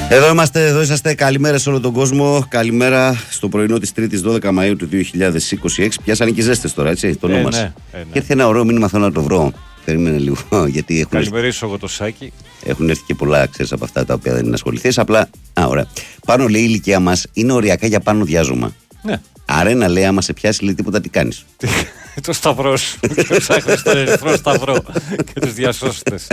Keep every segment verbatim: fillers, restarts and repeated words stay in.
Εδώ είμαστε, εδώ είσαστε. Καλημέρα σε όλο τον κόσμο. Καλημέρα στο πρωινό της Τρίτης δώδεκα Μαΐου του δύο χιλιάδες είκοσι έξι. Πιάσανε και ζέστες τώρα, έτσι, το ε, νου μας. ναι, ε, ναι. Και έρθει ένα ωραίο μήνυμα, θέλω να το βρω. Περίμενε λίγο. Γιατί έχουν Καλημερίσω εγώ το Σάκη. Έχουν έρθει και πολλά, ξέρεις, από αυτά τα οποία δεν είναι ασχοληθείς. Απλά, α, ωραία. Πάνω λέει η ηλικία μας είναι οριακά για πάνω διάζωμα. Ναι. Άρα ένα λέει, άμα σε πιάσει, λέει τίποτα, τι κάνεις. Το σταυρό σου. Και ψάχνεις τον ερυθρό σταυρό και τους διασώστες.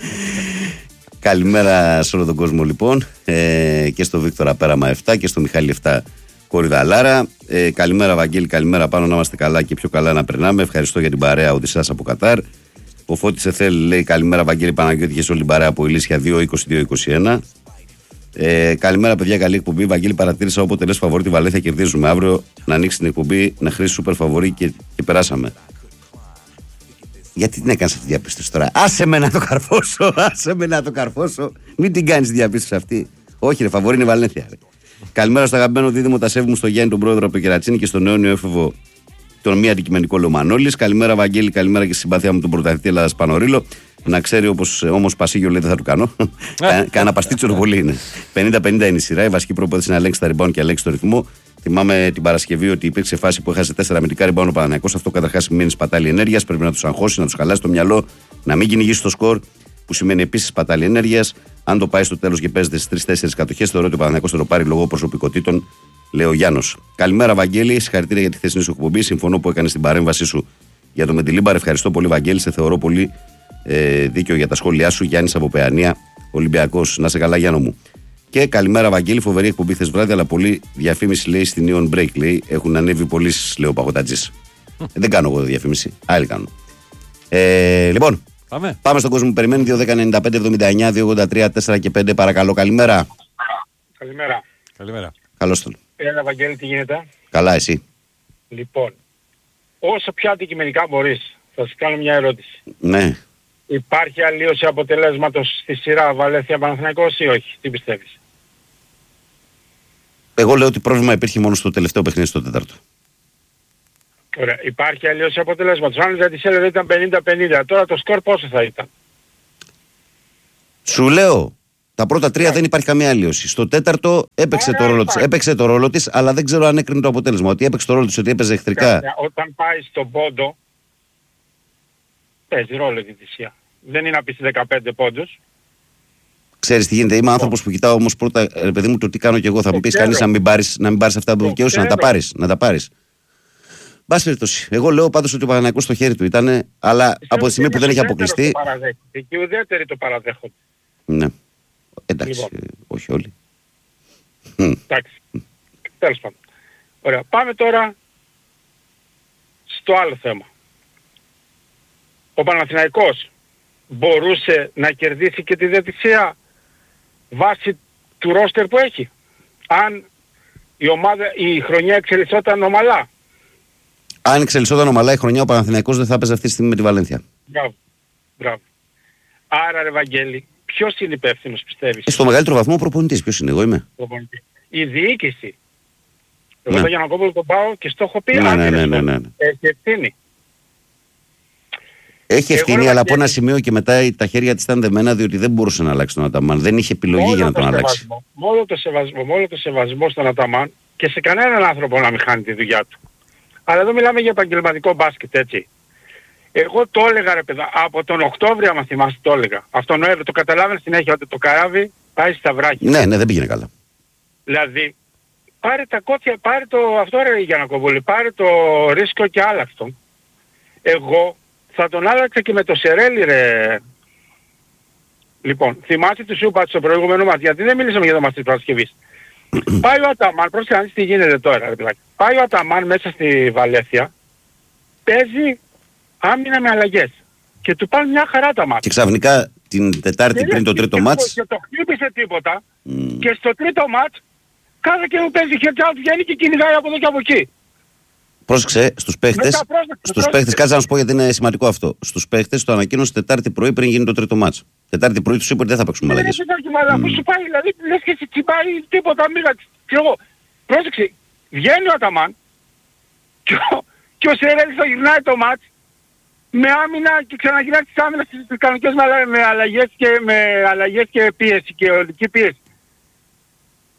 Καλημέρα σε όλο τον κόσμο λοιπόν, ε, και στο Βίκτορα Πέραμα επτά και στο Μιχάλη επτά Κορυδαλάρα. Ε, καλημέρα Βαγγέλη, καλημέρα πάνω, να είμαστε καλά και πιο καλά να περνάμε. Ευχαριστώ για την παρέα Οδυσσέας από Κατάρ. Ο Φώτης Εθέλ λέει καλημέρα Βαγγέλη Παναγιώτη και σε όλη την παρέα από Ηλίσια δύο είκοσι δύο είκοσι ένα. Ε, καλημέρα παιδιά, καλή εκπομπή. Βαγγέλη, παρατήρησα όποτε λες φαβορί τη Βαλένθια κερδίζουμε. Αύριο να ανοίξει την εκπομπή, να χρήσει σούπερ φαβορί και, και περάσαμε. Γιατί την έκανες αυτή τη διαπίστωση τώρα? Άσε με να το καρφώσω, άσε με να το καρφώσω. Μην την κάνεις τη διαπίστωση αυτή. Όχι, ρε, φαβορί είναι η Βαλένθια. Ρε. Καλημέρα στο αγαπημένο δίδυμο Τασέβη μου, στο Γιάννη τον πρόεδρο από Κερατσίνη και στον αιώνιο έφηβο τον μη αντικειμενικό Λομανόλης. Καλημέρα Βαγγέλη, καλημέρα και στη συμπαθία μου τον πρωταθλητή Ελλάδας Πανορίλο. Να ξέρει όμως Πασίγιο λέει δεν θα του κάνω. Κάνα παστίτσο πολύ είναι. πενήντα πενήντα είναι η σειρά. Η βασική προπόθεση είναι να ελέγξει τα rebound και να ελέγξει το ρυθμό. Θυμάμαι την Παρασκευή ότι υπήρξε φάση που έχασε τέσσερα αμυντικά rebound ο Παναθηναϊκός. Αυτό καταρχάς σημαίνει σπατάλη ενέργειας. Πρέπει να τους αγχώσει, να τους χαλάσει το μυαλό, να μην κυνηγήσει το σκορ, που σημαίνει επίσης σπατάλη ενέργειας. Αν το πάει στο τέλος και παίζεται στις τρεις τέσσερις κατοχές, θεωρώ ότι ο Παναθηναϊκός θα το πάρει λόγω προσωπικότητων, λέει ο Γιάννος. Καλημέρα Βαγγέλη, συγχαρητήρια για τη χθεσινή σου εκπομπή. Συμφωνώ που έκανε την παρέμβασή σου για το Μεντιλίμπαρ. Ευχαριστώ πολύ Βαγγέλη, σε θεωρώ πολύ ε, δίκαιο για τα σχόλιά σου. Γιάννης από Παιανία, Ολυμπιακός. Να σε καλά Γιάννο μου. Και καλημέρα Βαγγέλη, φοβερή εκπομπή χθες βράδυ, αλλά πολύ διαφήμιση λέει στην Neon Break. Λέει έχουν ανέβει πολλοί, λέει ο Παγωτατζής. ε, δεν κάνω εγώ διαφήμιση, άλλοι κάνουν. Ε, λοιπόν, πάμε. πάμε στον κόσμο που περιμένει. Δύο δέκα ενενήντα πέντε εβδομήντα εννιά δύο ογδόντα τρία τέσσερα και πέντε, παρακαλώ. Καλημέρα. Καλημέρα. Καλημέρα. Καλώς τον. Έλα Βαγγέλη, τι γίνεται? Καλά, εσύ? Λοιπόν, όσο πιο αντικειμενικά μπορείς, θα σου κάνω μια ερώτηση. Ναι. Υπάρχει αλλίωση αποτελέσματος στη σειρά Βαλένθια Παναθηναϊκός ή όχι? Τι πιστεύεις? Εγώ λέω ότι πρόβλημα υπήρχε μόνο στο τελευταίο παιχνίδι, στο τέταρτο. Ωραία. Υπάρχει αλλίωση αποτελέσματος. Αν για τη σέλεδα ήταν πενήντα πενήντα, τώρα το σκορ πόσο θα ήταν? Σου λέω, τα πρώτα τρία δεν υπάρχει καμία αλλίωση. Στο τέταρτο έπαιξε, το ρόλο της, έπαιξε το ρόλο της, αλλά δεν ξέρω αν έκρινε το αποτέλεσμα. Ότι έπαιξε το ρόλο της, ότι έπαιζε εχθρικά. Όταν πάει στον πόντο, παίζει ρόλο η διαιτησία. Δεν είναι να πεις δεκαπέντε πόντους. Ξέρεις τι γίνεται, είμαι άνθρωπος που κοιτάω όμως πρώτα, ρε παιδί μου, το τι κάνω κι εγώ. Θα μου πεις κανείς να μην πάρεις, να μην πάρεις αυτά που δικαιούσε, να τα πάρεις. Να τα πάρεις. Μπας περιπτώσει. Εγώ λέω πάντως ότι ο Παναθηναϊκός στο χέρι του ήταν, αλλά από τη στιγμή που δεν έχει αποκλειστεί. Και ουδέτεροι το παραδέχονται. Ναι. Εντάξει, λοιπόν. Όχι όλοι. Εντάξει. Τέλος πάντων. Ωραία. Πάμε τώρα στο άλλο θέμα. Ο Παναθηναϊκός μπορούσε να κερδίσει και τη διαιτησία βάσει του ρόστερ που έχει, αν η, ομάδα, η χρονιά εξελισσόταν ομαλά. Αν εξελισσόταν ομαλά η χρονιά, ο Παναθηναϊκός δεν θα έπαιζε αυτή τη στιγμή με τη Βαλένθια. Μπράβο. Μπράβο. Άρα ρε Βαγγέλη, ποιος είναι υπεύθυνος πιστεύεις? Στο μεγαλύτερο βαθμό ο προπονητής. Ποιος είναι? Εγώ είμαι. Η διοίκηση. Εγώ Ναι. τον Γιαννακόπουλο τον πάω και στο έχω πει. Ναι, ναι, ναι, ναι, ναι. Έχει ευθύνη. Έχει ευθύνη, Εγώ, αλλά από ένα Βαγγέλη, σημείο και μετά τα χέρια της ήταν δεμένα, διότι δεν μπορούσε να αλλάξει τον Αταμάν. Δεν είχε επιλογή Όλο για να το τον αλλάξει. σεβασμό, Μόνο το σεβασμό, μόνο το σεβασμό στον Αταμάν και σε κανέναν άνθρωπο να μην χάνει τη δουλειά του. Αλλά εδώ μιλάμε για επαγγελματικό μπάσκετ, έτσι. Εγώ το έλεγα ρε παιδά, από τον Οκτώβριο άμα θυμάστε το έλεγα. Αυτό Νοέμβριο το καταλάβαινε συνέχεια ότι το καράβι πάει στα βράχια. Ναι, ναι, δεν πήγαινε καλά. Δηλαδή, πάρε τα κότσια, πάρε το αυτό ρε Γιαννακοπούλη, πάρε το ρίσκο και άλλαξτον. Εγώ θα τον άλλαξα και με το Σερέλι ρε. Λοιπόν, θυμάσαι του Σούπατ στο προηγούμενο μας, γιατί δεν μίλησαμε για το μας της Παρασκευής. Πάει ο Αταμάν, πρόσεχε να δεις τι γίνεται τώρα ρε παιδάκι. Πάει ο Αταμάν μέσα στη Βαλένθια, παίζει άμυνα με αλλαγές. Και του πάνε μια χαρά τα μάτια. Και ξαφνικά την Τετάρτη Και πριν το τρίτο και μάτς. Και το χτύπησε τίποτα. Mm. Και στο τρίτο μάτς, κάθε και μου παίζει χέρια, βγαίνει και κυνηγάει από εδώ και από εκεί. Πρόσεξε, στους παίχτες, Μετά πρόσεξε, στους πρόσεξε. παίχτες, κάτσε να σου πω γιατί είναι σημαντικό αυτό. Στους παίχτες το ανακοίνωσε Τετάρτη πρωί πριν γίνει το τρίτο μάτς. Τετάρτη πρωί τους είπε ότι δεν θα παίξουμε αλλαγές. Δεν έχει μάλλον, αφού σου πάει, δηλαδή λες και εσύ τσιμπάει τίποτα, μίγα, ξέρω εγώ. Πρόσεξε, βγαίνει ο Αταμάν και ο, και ο Σερέλης θα γυρνάει το μάτς με άμυνα και ξαναγυρνάει τις άμυνας στις κανονικές με αλλαγές και, με αλλαγές και πίεση και ολική πίεση.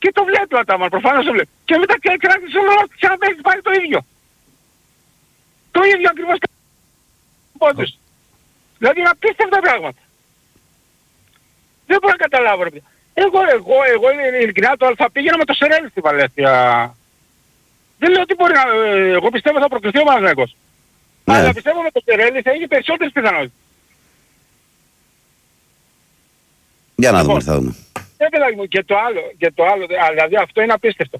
Και το βλέπει ο Αταμάν, προφανώς το βλέπει. Και μετά κράτησε όλο ξαναπέξει πάλι το ίδιο. Το ίδιο ακριβώς πόντους. Δηλαδή είναι απίστευτα πράγματα. Δεν μπορώ να καταλάβω. Ρε. Εγώ, εγώ, εγώ ειλικρινά το θα πήγαινα με το Σερέλη στη Βαλένθια. Δεν λέω ότι μπορεί να... Εγώ πιστεύω θα προκριθεί ο Παναθηναϊκός. Ναι. Αλλά πιστεύω με το Σερέλη θα είχε περισσότερες πιθανότητες. Για να δούμε, θα δούμε. Ρε παιδάκι μου, και το άλλο, και το άλλο, δηλαδή αυτό είναι απίστευτο.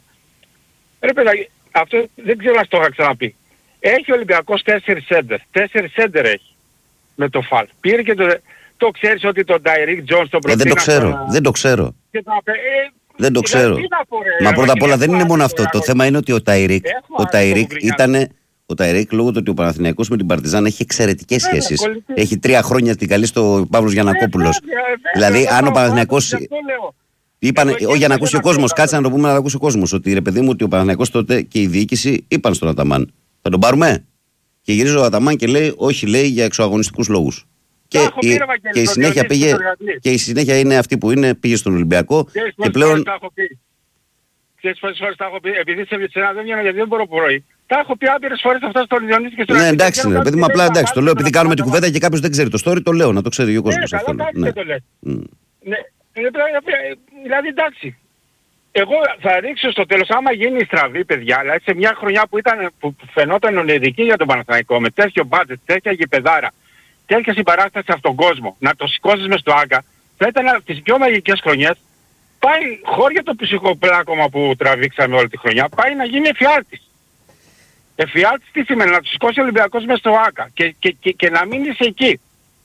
Ρε παιδάκι, αυτό δεν ξέρω αν το είχα ξαναπεί. Έχει ο Ολυμπιακός τέσσερις σέντερ. Τέσσερις σέντερ έχει με το φαλ. Πήρε και το... Το ξέρεις ότι τον Ντάιρικ Τζόνς τον προτείνει... Ε, δεν το ξέρω, να... δεν το ξέρω. Το... Ε, δεν το ξέρω. Μα πρώτα απ' όλα δεν είναι μόνο αυτό. Το θέμα είναι ότι ο Ντάιρικ, ο Ντάιρικ ήταν... Ο Ταϊρίκ, λόγω του ότι ο Παναθηναϊκός με την Παρτιζάν έχει εξαιρετικές σχέσεις. Έχει τρία χρόνια την καλή στο Παύλος Γιαννακόπουλος. Δηλαδή, αν ο Παναθηναϊκός. Είπαν, όχι, για να ακούσει ο κόσμος, κάτσε να το πούμε να το ακούσει ο κόσμος. Ότι ρε παιδί μου, ότι ο Παναθηναϊκός τότε και η διοίκηση είπαν στον Αταμάν. Θα τον πάρουμε. Και γυρίζει ο Αταμάν και λέει, όχι, λέει για εξωαγωνιστικούς λόγους. Και, η, και, η συνέχεια πήγε, και η συνέχεια είναι αυτή που είναι, πήγε στον Ολυμπιακό. Και πλέον. Ξέρεις πόσες φορές τα έχω πει, επειδή σε Βιτσένα δεν βγαίνω γιατί δεν μπορώ πρωί. Τα έχω πει άπειρες φορές αυτά στον Διονύση και στον Ναι, εντάξει, ναι, παιδί μου, απλά εντάξει. Το λέω επειδή κάνουμε την κουβέντα και κάποιος δεν ξέρει το story, το λέω, να το ξέρει ο κόσμος. Ναι, καλά, ναι. Το λες. Mm. Ναι, δηλαδή εντάξει. Εγώ θα ρίξω στο τέλος, άμα γίνει η στραβή, παιδιά, δηλαδή σε μια χρονιά που, ήταν, που φαινόταν ονειρική για τον Παναθηναϊκό, με τέτοιο μπάτζετ, τέτοια γηπεδάρα, τέτοια συμπαράσταση από τον κόσμο, να το σηκώσεις μες στο Άγκα, θα ήταν από τις πιο μαγικές χρονιές. Πάει, χώρια το ψυχοπλάκωμα που τραβήξαμε όλη τη χρονιά, πάει να γίνει εφιάλτης. Εφιάλτης τι σημαίνει, να του σηκώσει ο Ολυμπιακός μέσα στο ΆΚΑ και, και, και, και να μείνεις εκεί.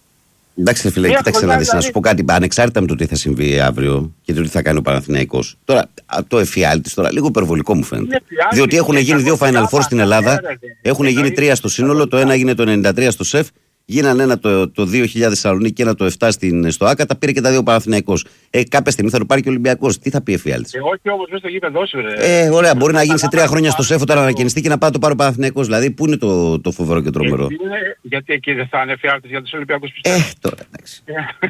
Εντάξει φίλε, κοίταξε να δεις, να σου πω κάτι, ανεξάρτητα με το τι θα συμβεί αύριο και το τι θα κάνει ο Παναθηναϊκός. Τώρα, το εφιάλτης τώρα, λίγο υπερβολικό μου φαίνεται. Διότι έχουν γίνει δύο Final Four στην Ελλάδα, έχουν γίνει τρία στο σύνολο, το ένα έγινε το ενενήντα τρία στο ΣΕΦ. Γίνανε ένα το, το δύο χιλιάδες Θεσσαλονίκη και ένα το επτά στην, στο ΆΚΑ, τα πήρε και τα δύο Παναθηναϊκός. Ε, κάποια στιγμή θα το πάρει και ο Ολυμπιακός. Τι θα πει εφιάλτης. Ε, όχι όμως μέσα στο γήπεδο σου, ρε. Ε, ωραία, μπορεί να γίνει σε τρία χρόνια στο ΣΕΦ όταν ανακαινιστεί και να πάει το πάρει ο Παναθηναϊκός. Δηλαδή, πού είναι το, το φοβερό και τρομερό. Γιατί, είναι, γιατί εκεί δεν θα είναι εφιάλτης για τους Ολυμπιακούς πιστεύω. Ε, τώρα εντάξει.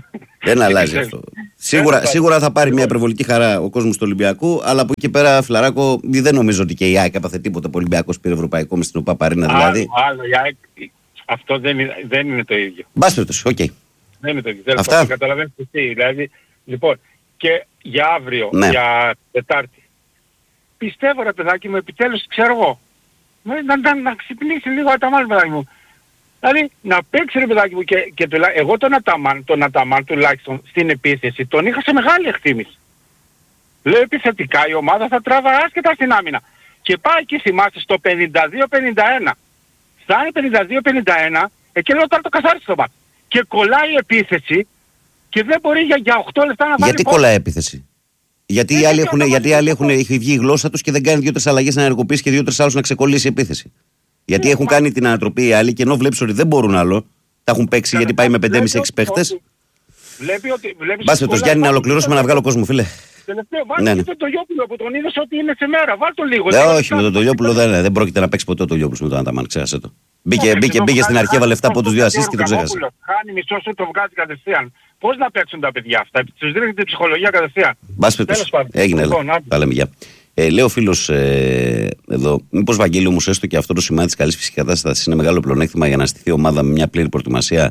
Δεν αλλάζει αυτό. Σίγουρα, σίγουρα θα πάρει μια υπερβολική χαρά ο κόσμος του Ολυμπιακού, αλλά από εκεί πέρα, Φιλαράκο, δεν νομίζω ότι και η ΑΕΚ έπαθε τίποτα. Ο Ολυμπιακός πήρε ευρωπαϊκό με στην ΟΠΑ Παρίνα δηλαδή. Άλλο, η ΑΕΚ. Αυτό δεν είναι, δεν είναι το ίδιο. Μπας περιπτώσει, οκ. Δεν είναι το ίδιο. Αυτά. Καταλαβαίνεις τι. Δηλαδή, λοιπόν, και για αύριο, ναι. για Τετάρτη, πιστεύω ρε παιδάκι μου, επιτέλους ξέρω εγώ, να, να, να, να ξυπνήσει λίγο ο Αταμάν παιδάκι μου. Δηλαδή, να παίξει ρε παιδάκι μου και, και το, εγώ τον Αταμάν, τον Αταμάν τουλάχιστον στην επίθεση, τον είχα σε μεγάλη εκτίμηση. Λέω επιθετικά η ομάδα θα τράβα άσχετα στην άμυνα. Και πάει εκεί θυμάσαι στο πενήντα δύο πενήντα ένα. Φτάνει πενήντα δύο πενήντα ένα, εκεί λέω τώρα το καθάρισε το μάτι. Και κολλάει η επίθεση και δεν μπορεί για, για οκτώ λεπτά να βάλει. Γιατί πόσο. Κολλάει η επίθεση. Γιατί οι άλλοι έχουν, γιατί άλλοι έχουν έχει βγει η γλώσσα τους και δεν κάνει δύο-τρεις αλλαγές να ενεργοποιήσει και δύο-τρεις άλλους να ξεκολλήσει η επίθεση. Γιατί έχουν κάνει την ανατροπή οι άλλοι και ενώ βλέπεις ότι δεν μπορούν άλλο, τα έχουν παίξει γιατί πάει με πέντε κόμμα πέντε έξι παίχτες. Βλέπει ότι. Μπας με το Γιάννη να ολοκληρώσουμε να βγάλω κόσμο, φίλε. Τελευταίο, βάλτε ναι, ναι. τον Τολιόπουλο που τον είδες ότι είναι σε μέρα. Βάλ' το λίγο. Ναι, όχι, με τον Τολιόπουλο δεν, δεν πρόκειται να παίξει ποτέ ο Τολιόπουλος με τον Αταμάν, ξέχασε το. Μπήκε, μπήκε, μπήκε στην αρχή, έβαλε λεφτά από τους δύο ασίστ και το ξέχασε. Χάνει μισό σου, το βγάζει κατευθείαν. Πώς να παίξουν τα παιδιά αυτά, τους δίνει την ψυχολογία κατευθείαν. Μπας πέτος, έγινε, τα λέμε γεια. Λέει ο φίλος εδώ, μήπως Βαγγέλη όμως έστω και αυτό το σημάδι της καλής φυσικής κατάστασης είναι μεγάλο πλεονέκτημα για να στηθεί ομάδα με μια πλήρη προετοιμασία.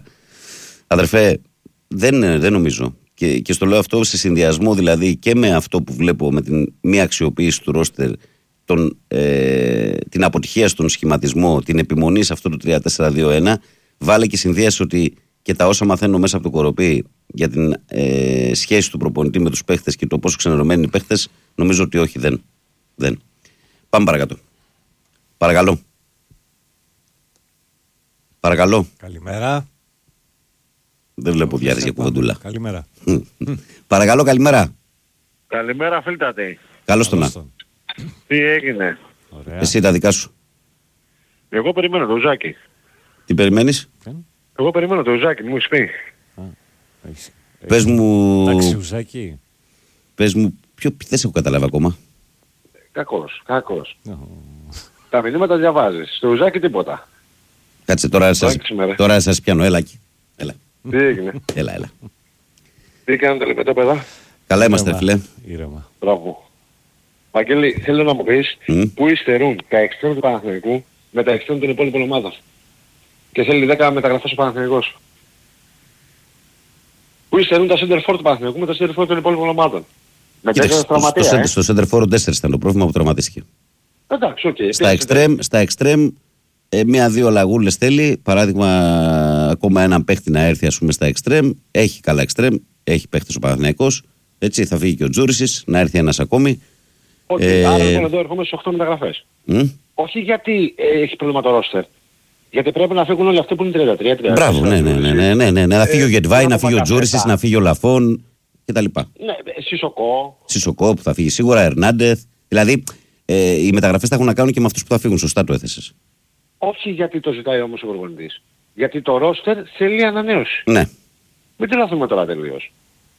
Αδερφέ, δεν νομίζω. Και, και στο λέω αυτό σε συνδυασμό δηλαδή και με αυτό που βλέπω με την μη αξιοποίηση του ρόστερ, τον, ε, την αποτυχία στον σχηματισμό, την επιμονή σε αυτό το τρία τέσσερα δύο ένα, βάλε και συνδύασε ότι και τα όσα μαθαίνω μέσα από το Κοροπή για την ε, σχέση του προπονητή με τους παίχτες και το πόσο ξενερωμένοι οι παίχτες, νομίζω ότι όχι, δεν. δεν. Πάμε παρακάτω. Παρακαλώ. Παρακαλώ. Καλημέρα. Δεν βλέπω διάρκεια για κουβεντούλα. Καλημέρα. Παρακαλώ, καλημέρα. Καλημέρα, φίλτατε. Καλώς τον να. Τι έγινε. Ωραία. Εσύ τα δικά σου. Εγώ περιμένω το Ουζάκι. Τι περιμένεις. Εγώ περιμένω το Ουζάκι, μου έχει πει. Πες μου... Εντάξει, Ουζάκι. Πες μου, ποιο δεν σε έχω καταλάβει ακόμα. Κακός, κακός. Τα μηνύματα διαβάζεις. Στο Ουζάκι τίποτα. Κάτσε, τώρα σας, τώρα σας πιάνω. Έλα εκεί. Έλα. Τι έγινε. Έλα, έλα. Τι κάνετε λοιπόν τα παιδά. Καλά είμαστε, φίλε. Ήρεμα. Μπράβο. Βαγγέλη, θέλω να μου πεις Mm. πού υστερούν τα εξτρέμ του Παναθηναϊκού με τα εξτρέμ των υπόλοιπων ομάδων. Και θέλει δέκα μεταγραφές ο Παναθηναϊκός. Πού υστερούν τα center for του Παναθηναϊκού με τα center for των υπόλοιπων ομάδων. Με τέσσερις τραυματίες, ε. Στο center for τέσσερα ήταν το πρόβλημα που τραυματίστηκε. Εντάξει, οκ. Okay. Στα extreme, στα extreme ε, μία-δύο λαγούλες θέλει. Παράδειγμα, ακόμα έναν παίχτη να έρθει ας πούμε στα extreme. Έχει καλά extreme, έχει παίχτης ο Παναθηναϊκός. Έτσι θα φύγει και ο Τζούρισης, να έρθει ένας ακόμη. Okay. Ε, Άρα λοιπόν εδώ ερχόμαστε στις οκτώ μεταγραφές. Mm? Όχι γιατί ε, έχει πρόβλημα το ρόστερ. Γιατί πρέπει να φύγουν όλοι αυτοί που είναι τριάντα τρία τριάντα τέσσερα. Μπράβο, ναι, ναι, ναι, ναι, ναι, ναι. Να φύγει ο Γετβάη, να φύγει ο Τζούρισης, να φύγει ο Λαφών κτλ. Ναι, Σισοκό. Σισοκό που θα φύγει σίγουρα, Ερνάντεθ. Δηλαδή ε, οι μεταγραφές θα έχουν να κάνουν και με αυτούς που θα φύγουν. Σωστά το έθεσες. Όχι γιατί το ζητάει όμως ο προπονητής. Γιατί το ρόστερ θέλει ανανέωση. Ναι. Μην τρελαθούμε τώρα τελείως.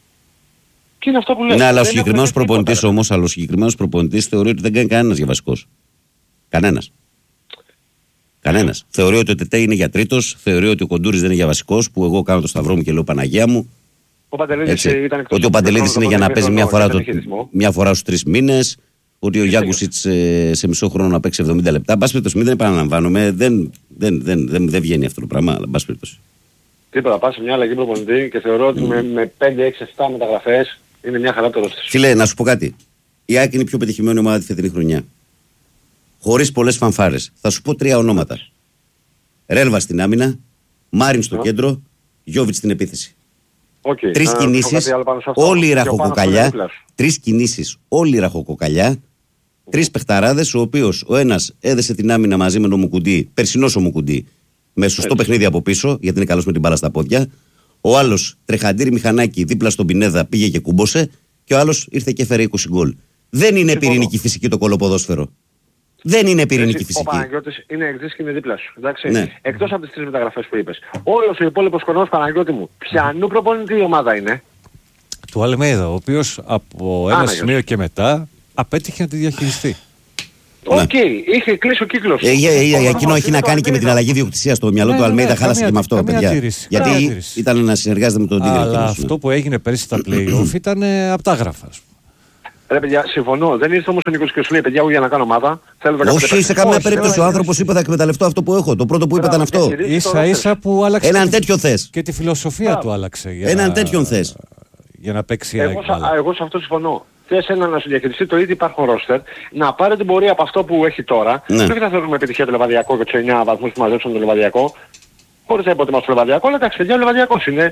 Και είναι αυτό που λέω. Ναι, αλλά ο συγκεκριμένος προπονητής όμως, αλλά ο συγκεκριμένος προπονητής θεωρεί ότι δεν κάνει κανένας για βασικός. Κανένας. Κανένας. Θεωρεί ότι ο Τετέ είναι για τρίτος, θεωρεί ότι ο Κοντούρης δεν είναι για βασικός, που εγώ κάνω το σταυρό μου και λέω Παναγία μου. Ο Παντελίδης ήταν εκτός. Ότι ο Παντελίδης είναι για να παίζει μια φορά, το, μια φορά στους τρεις μήνες. Ότι ο Γιάνκουσιτς ε, σε μισό χρόνο να παίξει εβδομήντα λεπτά. Μπας περιπτώσει, μην δεν επαναλαμβάνομαι. Δεν, δεν, δεν, δεν, δεν βγαίνει αυτό το πράγμα, αλλά μπας περιπτώσει. Τίποτα, πας σε μια αλλαγή προπονητή και θεωρώ ότι mm. με, με πέντε έξι επτά μεταγραφές είναι μια χαρά το ρόστερ. Φίλε, να σου πω κάτι. Η Άκη είναι η πιο πετυχημένη ομάδα τη φετινή χρονιά. Χωρίς πολλές φανφάρες. Θα σου πω τρία ονόματα. Ρέλβα στην άμυνα, Μάριν στο yeah. κέντρο, Γιώβιτς στην επίθεση. Okay. Τρεις uh, κινήσεις, όλη η ραχοκοκαλιά. Τρεις κινήσεις, όλη η ραχοκοκαλιά. Mm. Τρεις παιχταράδες, ο οποίος ο ένας έδεσε την άμυνα μαζί με τον Μουκουντή, περσινός ο Μουκουντή, με σωστό Έτσι. παιχνίδι από πίσω, γιατί είναι καλός με την μπάλα στα πόδια. Ο άλλος τρεχαντήρι μηχανάκι δίπλα στον Πινέδα πήγε και κούμπωσε. Και ο άλλος ήρθε και έφερε είκοσι γκολ. Δεν είναι Συμφωνώ. πυρηνική φυσική το κολοποδόσφαιρο. Δεν είναι πυρηνική φυσική. Ο Παναγιώτης είναι εξής και είναι δίπλα σου. Εντάξει. Ναι. Εκτός από τις τρεις μεταγραφές που είπες. Όλος ο υπόλοιπος κορμός, Παναγιώτη μου, ποιανού προπονητή η ομάδα είναι? Του Αλμέιδα, ο οποίος από ένα σημείο και μετά απέτυχε να τη διαχειριστεί. Οκ, okay. είχε κλείσει ο κύκλος. Ε, ε, ε, ε, εκείνο έχει να κάνει και με την αλλαγή διοκτησία στο μυαλό ναι, του Αλμέιδα, ναι, χάλασε και με αυτό, παιδιά. Τήρηση, γιατί τήρηση. ήταν να συνεργάζεται με τον Τίγρη. Αλλά αυτό ναι. που έγινε πέρυσι στα play-off ήταν απτάγραφα. Ρε παιδιά, συμφωνώ. Δεν ήρθε όμως ο Νίκος και σου λέει, παιδιά, εγώ για να κάνω ομάδα. Θέλω να Όχι, σε καμία περίπτωση. Ο άνθρωπος είπε θα εκμεταλλευτώ αυτό που έχω. Το πρώτο που είπε ήταν αυτό. Σα ίσα που άλλαξε. Έναν τέτοιο θες. Και τη φιλοσοφία του άλλαξε. Έναν τέτοιον θες. Για να παίξει. Εγώ σε αυτό συμφωνώ. Θες ένα να σου διαχειριστεί το ήδη υπάρχον ρόστερ, να πάρει την πορεία από αυτό που έχει τώρα. Ναι. Δεν θα θέλουμε επιτυχία το Λεβαδιακό και τους εννιά βαθμούς που μαζέψαν το Λεβαδιακό. Χωρίς να υποτιμάς το Λεβαδιακό, αλλά εντάξει, παιδιά, ο Λεβαδιακός είναι.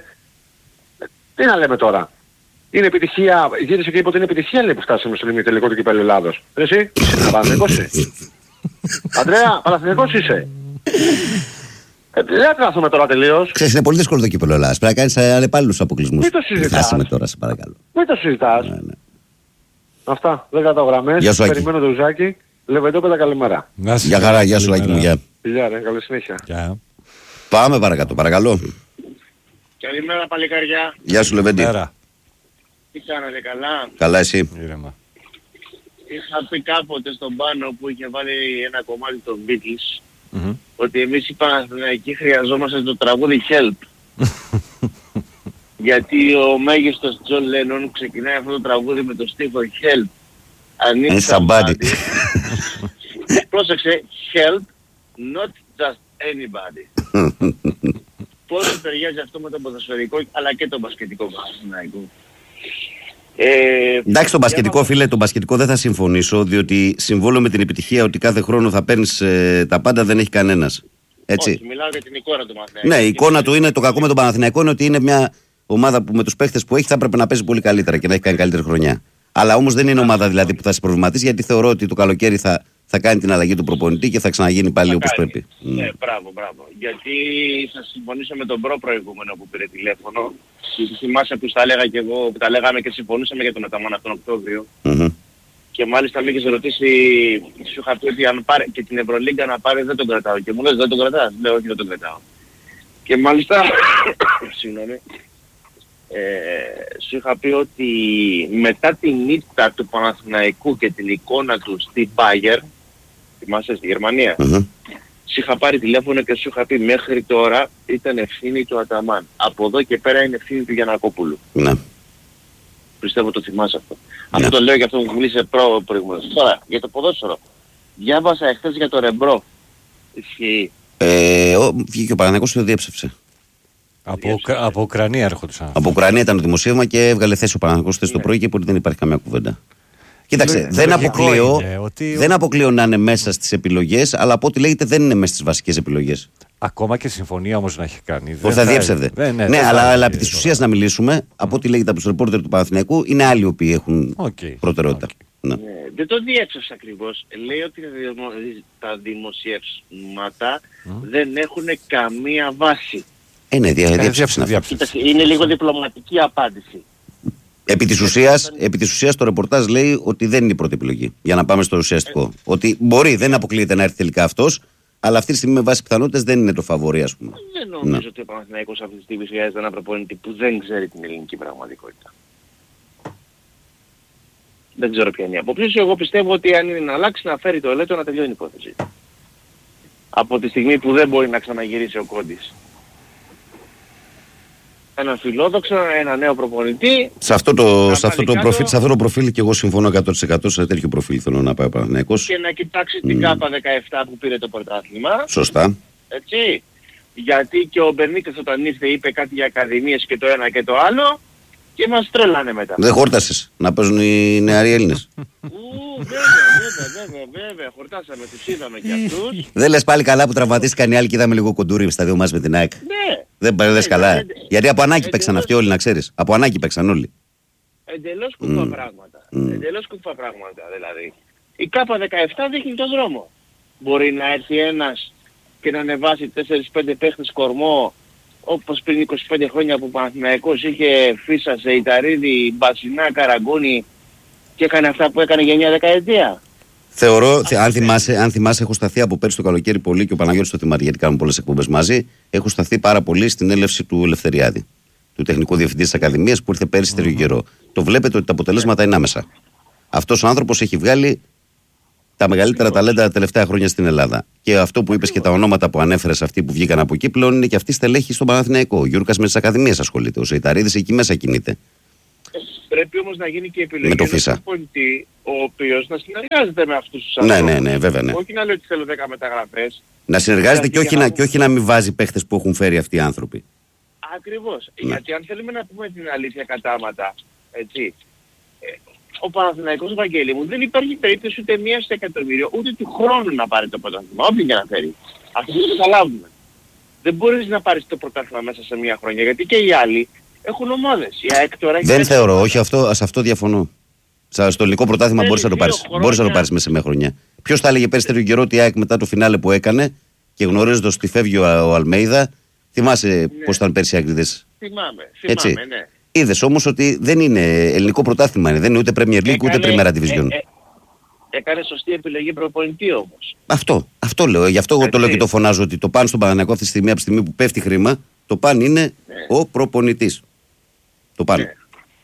Τι να λέμε τώρα. Είναι επιτυχία, γύρισε και είπε ότι είναι επιτυχία, λέει, που φτάσαμε στο τελικό του κυπέλλου Ελλάδος. Εσύ, είσαι Παναθηναϊκός είσαι. Αντρέα, Παναθηναϊκός είσαι. Ε, δεν τράθουμε τώρα τελείως. Ξέρεις, είναι πολύ δύσκολο το κύπελλο Ελλάδας. Πρέπει να κάνεις ανεπάλληλους αποκλεισμούς. Μην το συζητάς. Χάσαμε τώρα, σε παρακαλώ. Μην το συζητάς. Ναι, ναι. Αυτά, δεν καταγραμμές. Περιμένω το Ζάκη. Λεβεντόπεδα, καλημέρα. Γεια χαρά, γεια σου Άκη μου, γεια. Γεια ρε, καλή συνέχεια. Yeah. Πάμε παρακάτω, παρακαλώ. Καλημέρα παλικάρια. Γεια σου Λεβέντη. Τι κάνατε, καλά? Καλά εσύ. Ήρεμα. Είχα πει κάποτε στον Πάνο που είχε βάλει ένα κομμάτι των Beatles mm-hmm. ότι εμείς οι Παναθηναϊκοί χρειαζόμαστε το τραγούδι Help. Γιατί ο μέγιστος Τζον Λένον ξεκινάει αυτό το τραγούδι με το στίχο Help. And somebody. Πρόσεξε, Help, not just anybody. Πόσο ταιριάζει αυτό με το ποδοσφαιρικό αλλά και το μπασκετικό Παναθηναϊκό. Ε, Εντάξει, το μπασκετικό, φίλε, το μπασκετικό δεν θα συμφωνήσω, διότι συμβόλαιο με την επιτυχία ότι κάθε χρόνο θα παίρνεις ε, τα πάντα δεν έχει κανένας. Έτσι. Όχι, μιλάω για την εικόνα του Παναθηναϊκού. Ναι, η εικόνα του είναι, το κακό με τον Παναθηναϊκό είναι ότι είναι μια ομάδα που με τους παίχτες που έχει θα έπρεπε να παίζει πολύ καλύτερα και να έχει κάνει καλύτερη χρονιά. Αλλά όμως δεν είναι ομάδα δηλαδή που θα σε προβληματίσει, γιατί θεωρώ ότι το καλοκαίρι θα, θα κάνει την αλλαγή του προπονητή και θα ξαναγίνει πάλι όπως πρέπει. Ναι, μπράβο, μπράβο. Γιατί θα συμφωνήσω με τον προ προηγούμενο που πήρε τηλέφωνο. Θυμάσαι που τα έλεγα και εγώ, που τα λέγαμε και συμφωνούσαμε για τον Αταμάνα τον Οκτώβριο. Mm-hmm. Και μάλιστα με είχες ρωτήσει, σου είχα πει ότι αν πάρει και την Ευρωλίγκα να πάρει δεν τον κρατάω. Και μου λες δεν τον κρατάς. Λέω όχι, δεν τον κρατάω. Και μάλιστα, συγγνώμη, ε, σου είχα πει ότι μετά την ήττα του Παναθηναϊκού και την εικόνα του στη Bayern, θυμάσαι στη Γερμανία, mm-hmm. σου είχα πάρει τηλέφωνο και σου είχα πει μέχρι τώρα ήταν ευθύνη του Αταμάν. Από εδώ και πέρα είναι ευθύνη του Γιαννακόπουλου. Ναι. πιστεύω το θυμάσαι αυτό. Yeah. Αυτό το λέω για αυτό που μιλήσε προ, προηγουμένως. Τώρα, για το ποδόσφαιρο. Διάβασα εχθές για το Ρεμπρό. Ισχύει. Ε, ο, βγήκε ο Παναθηναϊκός και το διέψευσε. Από, από Ουκρανία έρχονταν. Από Ουκρανία ήταν το δημοσίευμα και έβγαλε θέση ο Παναθηναϊκός χθες το πρωί και δεν υπάρχει καμία κουβέντα. Κοίταξε, Λε, δεν αποκλείω, είναι, ότι... δεν αποκλείω να είναι μέσα στις επιλογές, αλλά από ό,τι λέγεται δεν είναι μέσα στις βασικές επιλογές. Ακόμα και συμφωνία όμως να έχει κάνει. Όχι, θα διέψευδε. Δεν, ναι, ναι, δεν αλλά, θα αλλά επί της ουσίας να μιλήσουμε, mm. από ό,τι λέγεται από τους ρεπόρτερ του Παναθηναϊκού, είναι άλλοι οι οποίοι έχουν okay. προτεραιότητα. Okay. Ναι. Ναι, δεν το διέψευσε ακριβώς. Λέει ότι τα δημοσιεύματα mm. δεν έχουν καμία βάση. Ε, ναι, δια, διέψευσε. Κοίταξε, είναι λίγο διπλωματική απάντηση. Επί της ουσίας, επί της ουσίας το ρεπορτάζ λέει ότι δεν είναι η πρώτη επιλογή. Για να πάμε στο ουσιαστικό. Ε, ότι μπορεί, δεν αποκλείεται να έρθει τελικά αυτός, αλλά αυτή τη στιγμή με βάση πιθανότητες δεν είναι το φαβορί, ας πούμε. Δεν νομίζω ναι. ότι ο Παναθηναϊκός αυτή τη στιγμή χρειάζεται ένα προπονητή που δεν ξέρει την ελληνική πραγματικότητα. Δεν ξέρω ποια είναι η απόψη. Εγώ πιστεύω ότι αν είναι να αλλάξει, να φέρει το ελέτο, να τελειώνει η υπόθεση. Από τη στιγμή που δεν μπορεί να ξαναγυρίσει ο Κόντης. Ένα φιλόδοξο, ένα νέο προπονητή. Σε αυτό το, σε αυτό το, προφίλ, σε αυτό το προφίλ και εγώ συμφωνώ εκατό τοις εκατό σε τέτοιο προφίλ θέλω να πάει ο Παναθηναϊκός. Και να κοιτάξει την mm. ΚΑΠΑ δεκαεπτά που πήρε το πρωτάθλημα. Σωστά. Έτσι. Γιατί και ο Μπερνίκες όταν ήρθε είπε κάτι για ακαδημίες και το ένα και το άλλο και μας τρέλανε μετά. Δεν χόρτασες να παίζουν οι νεαροί Έλληνες. Ου, βέβαια, βέβαια, βέβαια, βέβαια, χορτάσαμε, τους είδαμε κι αυτούς. Δεν λες πάλι καλά που τραυματίστηκαν οι άλλοι και είδαμε λίγο κοντούρι στα δύο μας με την ΑΕΚ. Ναι. Δεν λες καλά. Γιατί από ανάγκη παίξαν αυτοί όλοι, να ξέρεις. Από ανάγκη παίξαν όλοι. Εντελώς κουφά mm. πράγματα. Mm. Εντελώς κουφά πράγματα δηλαδή. Η ΚΑΠΑ δεκαεπτά δείχνει τον δρόμο. Μπορεί να έρθει ένας και να ανεβάσει τέσσερα πέντε παίχτες κορμό όπως πριν είκοσι πέντε χρόνια που ο Παναθηναϊκός είχε Φίσα, Σεϊταρίδη, Μπασινά, Καραγκούνη και έκανε αυτά που έκανε για μια δεκαετία. Θεωρώ, αν θυμάσαι, αν θυμάσαι, έχω σταθεί από πέρσι το καλοκαίρι πολύ και ο Παναγιώτης το θυμάται γιατί κάνουμε πολλές εκπομπές μαζί. Έχω σταθεί πάρα πολύ στην έλευση του Ελευθεριάδη, του τεχνικού διευθυντή της Ακαδημίας που ήρθε πέρσι τέτοιο καιρό. Το βλέπετε ότι τα αποτελέσματα είναι άμεσα. Αυτός ο άνθρωπος έχει βγάλει τα μεγαλύτερα ταλέντα τα τελευταία χρόνια στην Ελλάδα. Και αυτό που είπες και τα ονόματα που ανέφερες αυτοί που βγήκαν από εκεί πλέον είναι και αυτοί στελέχοι στον Παναθηναϊκό. Ο Γιούρκας με τις Ακαδημίες ασχολείται. Ο Σεϊταρίδης εκεί μέσα κινείται. Πρέπει όμως να γίνει και η επιλογή με το Φίσα. Πολιτή, ο οποίος να συνεργάζεται με αυτούς τους ανθρώπους. Ναι, ναι, ναι, βέβαια. Ναι. Όχι να λέει ότι θέλω δέκα μεταγραφές. Να συνεργάζεται και όχι να, και όχι να μην βάζει παίχτες που έχουν φέρει αυτοί οι άνθρωποι. Ακριβώς. Ναι. Γιατί αν θέλουμε να πούμε την αλήθεια κατάματα, έτσι, ε, ο Παναθηναϊκός, Βαγγέλη μου, δεν υπάρχει περίπτωση ούτε μία στο εκατομμύριο, ούτε του χρόνου να πάρει το πρωτάθλημα. Όποιον και να φέρει. Αυτό δεν το καταλάβουμε. Δεν μπορείς να πάρεις το πρωτάθλημα μέσα σε μία χρονιά, γιατί και οι άλλοι έχουν ομάδες. Η ΑΕΚ τώρα έχει... Δεν θεωρώ, όχι αυτό, σε αυτό διαφωνώ. Στο ελληνικό πρωτάθλημα μπορείς να το πάρεις. Χρόνια... Μπορείς να το πάρεις μέσα σε μία χρονιά. Ποιος θα έλεγε πέρσι τέτοιο καιρό ότι η ΑΕΚ μετά το φινάλε που έκανε και γνωρίζοντας ότι φεύγει ο Αλμέιδα, θυμάσαι ναι. πώς ήταν πέρσι οι Αγγλίδες. Θυμάμαι, θυμάμαι, ναι. Είδες όμως ότι δεν είναι ελληνικό πρωτάθλημα, δεν είναι ούτε Premier League ούτε Primera Division. Ε, ε, έκανε σωστή επιλογή προπονητή όμως. Αυτό, αυτό λέω. Γι' αυτό εγώ το λέω και το φωνάζω ότι το παν στον Παναθηναϊκό αυτή τη στιγμή, από τη στιγμή που πέφτει χρήμα, το παν είναι ναι. ο προπονητής. Το παν. Ναι.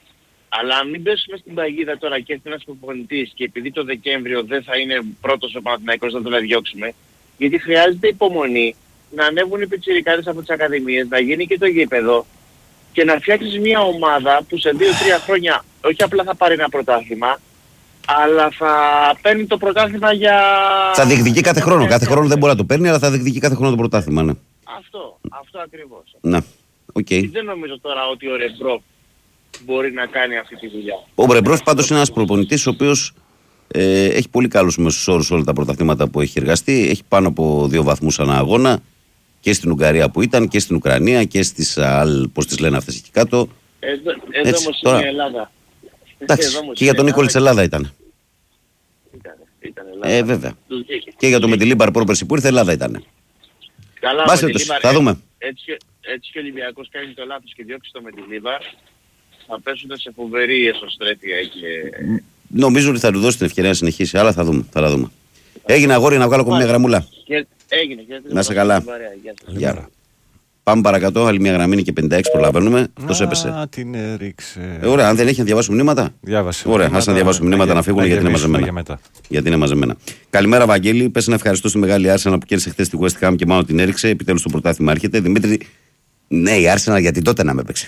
Αλλά μην πέσουμε στην παγίδα τώρα και έρθει ένας προπονητής και επειδή το Δεκέμβριο δεν θα είναι πρώτος ο Παναθηναϊκός να τον διώξουμε, γιατί χρειάζεται υπομονή να ανέβουν οι πιτσιρικάδες από τις ακαδημίες, να γίνει και το γήπεδο και να φτιάξεις μια ομάδα που σε δύο τρία χρόνια όχι απλά θα πάρει ένα πρωτάθλημα, αλλά θα παίρνει το πρωτάθλημα για... Θα διεκδικεί κάθε χρόνο. Κάθε χρόνο δεν μπορεί να το παίρνει, αλλά θα διεκδικεί κάθε χρόνο το πρωτάθλημα, ναι. Αυτό, αυτό ακριβώς. Ναι, οκ. Okay. Δεν νομίζω τώρα ότι ο Ρεμπρόφ μπορεί να κάνει αυτή τη δουλειά. Ο Ρεμπρόφ πάντως είναι ένας προπονητής ο οποίος ε, έχει πολύ καλούς μέσους όρους όλα τα πρωταθλήματα που έχει εργαστεί. Έχει πάνω από δύο βαθμούς ανά αγώνα και στην Ουγγαρία που ήταν και στην Ουκρανία και στις άλλ, πώς τις λένε αυτές εκεί κάτω. Εδώ, εδώ έτσι, όμως τώρα... είναι η Ελλάδα. Εντάξει, και για τον Νίκολη της Ελλάδα ήταν. Ήταν, ήταν Ελλάδα. Ε, βέβαια. Και για τον Μεντιλίμπαρ πρόπερση που ήρθε Ελλάδα ήταν. Καλά, Μπάσε τους, θα δούμε. Έτσι, έτσι και ο Ολυμπιακός κάνει το λάθος και διώξει το Μεντιλίμπαρ. Θα πέσουν σε φοβερή εσωστρέφεια και... Νομίζω ότι θα του δώσει την ευκαιρία να συνεχίσει, αλλά θα δούμε. Θα δούμε. Έγινε αγόρι να βγάλω ακόμα μια γραμμούλα. Και... Έγινε. Να είσαι καλά. Γεια. Πάμε παρακάτω, άλλη μια γραμμή είναι και πενήντα έξι προλαβαίνουμε. Τόσο έπεσε. Α, την έριξε. Ε, ωραία, αν δεν έχει να διαβάσουν μηνύματα. Διάβασε. Ωραία, ας να διαβάσουν μηνύματα να φύγουν γιατί είναι μαζεμένα. Γιατί είναι μαζεμένα. Καλημέρα, Βαγγέλη. Πες να ευχαριστώ στη μεγάλη Άρσενα που κέρδισε χθες τη West Ham και μάλλον την έριξε. Επιτέλους το πρωτάθλημα έρχεται. Δημήτρη, Ναι, η Arsenal γιατί τότε να με έπαιξε.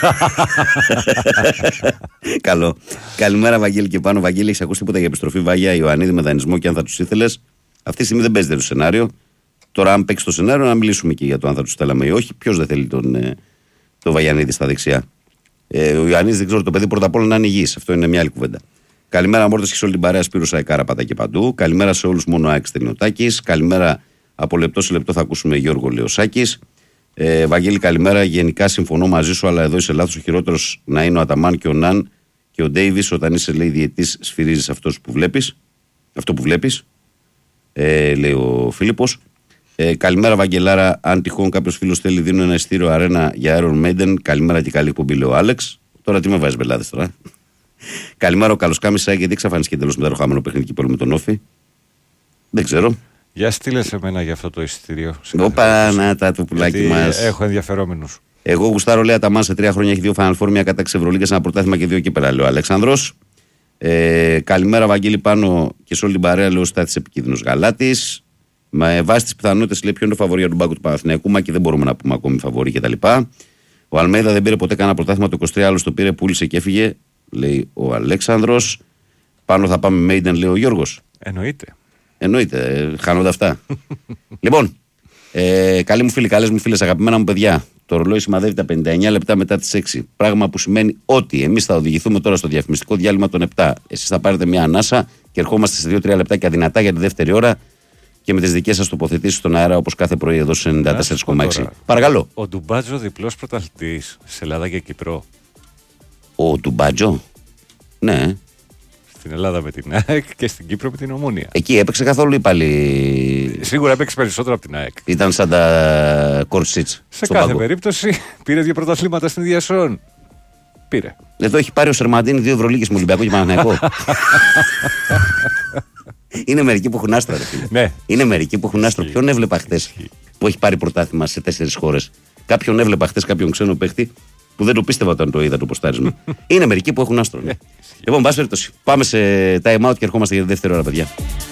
Καλό. Καλημέρα, Βαγγέλη και πάνω. Βαγγέλη, έχεις ακούσει τίποτα για επιστροφή Βάγια, Ιωαννίδη με δανεισμό και αν θα τους ήθελες? Αυτή τη στιγμή δεν παίζεται το σενάριο. Τώρα, αν παίξει το σενάριο, να μιλήσουμε και για το αν θα τους θέλαμε ή όχι. Ποιος δεν θέλει τον, ε, τον Βαγιανίδη στα δεξιά? Ε, ο Ιωαννίδης δεν ξέρω το παιδί πρώτα απ' όλα να είναι υγιής. Αυτό είναι μια άλλη κουβέντα. Καλημέρα, Μόρτες και σε όλη την παρέα. Σπύρου Σαϊκάρα, πάτα και παντού. Καλημέρα σε όλους, μόνο Άκης Τελειωτάκης. Καλημέρα, από λεπτό σε λεπτό θα ακούσουμε Γιώργο Λεωσάκης. Ε, Βαγγέλη, καλημέρα. Γενικά συμφωνώ μαζί σου, αλλά εδώ είσαι λάθος. Ο χειρότερος να είναι ο Αταμάν και ο Ναν και ο Ντέιβις. Όταν είσαι, λέει, διαιτής, σφυρίζεις αυτός που βλέπεις. Αυτό που βλέπεις, ε, λέει ο Φίλιππος. Ε, καλημέρα, Βαγγελάρα. Αν τυχόν κάποιος φίλος θέλει, δίνω ένα ειστήριο αρένα για Iron Maiden. Καλημέρα και καλή εκπομπή, λέει ο Άλεξ. Τώρα τι με βάζει μπελάδες τώρα. Καλημέρα, ο Καλοσκάμισα, γιατί εξαφανίστηκε τελώς με το ροχάμενο παιχνίδι πόλεμο με τον Όφη. Δεν ξέρω. Για στείλε σε μένα για αυτό το εισιτήριο. Όπα, να τα το πουλάκι μας. Έχω ενδιαφερόμενους. Εγώ γουστάρω, λέει, Αταμάν σε τρία χρόνια έχει δύο Final Four, μια κατάξη Ευρωλίγκας, ένα πρωτάθλημα και δύο κύπελα, λέει ο Αλέξανδρος. Ε, καλημέρα, Βαγγέλη, πάνω και σε όλη την παρέα, λέει ο Στάθης Επικίνδυνος Γαλάτης. Με βάση τις πιθανότητες, λέει, ποιο είναι το φαβορί για τον πάγκο του Παναθηναϊκού, μα και δεν μπορούμε να πούμε ακόμη φαβορί κτλ. Ο Αλμέιδα δεν πήρε ποτέ κανένα πρωτάθλημα, το είκοσι τρία, άλλο το πήρε, πούλησε και έφυγε, λέει ο Αλέξανδρος. Πάνω θα πάμε Maiden, λέει ο Γιώργος. Εννοείται. Εννοείται, χάνονται αυτά. Λοιπόν, ε, καλοί μου φίλοι, καλές μου φίλες, αγαπημένα μου παιδιά, το ρολόι σημαδεύει τα πενήντα εννιά λεπτά μετά τις έξι. Πράγμα που σημαίνει ότι εμείς θα οδηγηθούμε τώρα στο διαφημιστικό διάλειμμα των επτά. Εσείς θα πάρετε μια ανάσα και ερχόμαστε σε δύο τρία λεπτάκια δυνατά για τη δεύτερη ώρα και με τις δικές σας τοποθετήσεις στον αέρα όπως κάθε πρωί εδώ στους ενενήντα τέσσερα κόμμα έξι. Παρακαλώ. Ο Ντουμπάτζο διπλός πρωταθλητής σε Ελλάδα και Κύπρο. Ο Ντουμπάτζο. Ναι. Στην Ελλάδα με την ΑΕΚ και στην Κύπρο με την Ομόνια. Εκεί έπαιξε καθόλου ή πάλι? Σίγουρα έπαιξε περισσότερο από την ΑΕΚ. Ήταν σαν τα Κορσίτς. Σε κάθε πάγκο. Περίπτωση πήρε δύο πρωταθλήματα στην ίδια σεζόν. Πήρε. Εδώ έχει πάρει ο Σερμαντίνη δύο Ευρωλίγκες με Ολυμπιακό και Παναθηναϊκό. Είναι μερικοί που έχουν άστρα. Ναι. Είναι μερικοί που έχουν άστρα. Ποιον έβλεπα χτες που έχει πάρει πρωτάθλημα σε τέσσερις χώρες? Κάποιον έβλεπα χτες, κάποιον ξένο παίχτη που δεν το πίστευα όταν το είδα το ποστάρισμα. Είναι μερικοί που έχουν άστρο. Ναι. Λοιπόν, πάση περιπτώσει, πάμε σε time out και ερχόμαστε για τη δεύτερη ώρα, παιδιά.